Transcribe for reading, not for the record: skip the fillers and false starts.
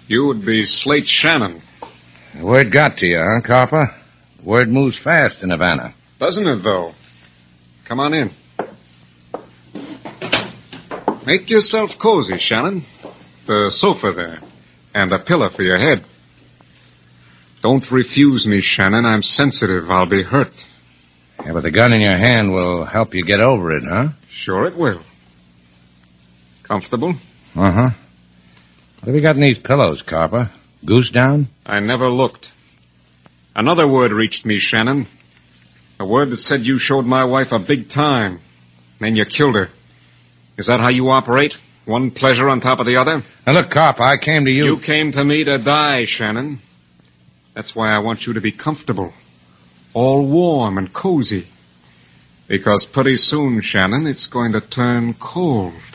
You would be Slate Shannon. The word got to you, huh, Copper? Word moves fast in Havana. Doesn't it, though? Come on in. Make yourself cozy, Shannon. The sofa there. And a pillow for your head. Don't refuse me, Shannon. I'm sensitive. I'll be hurt. Yeah, but the gun in your hand will help you get over it, huh? Sure it will. Comfortable? Uh-huh. What have you got in these pillows, Copper? Goose down? I never looked. Another word reached me, Shannon. A word that said you showed my wife a big time. Then you killed her. Is that how you operate? One pleasure on top of the other? Now, look, Copper, I came to you... You came to me to die, Shannon. That's why I want you to be comfortable. All warm and cozy. Because pretty soon, Shannon, it's going to turn cold.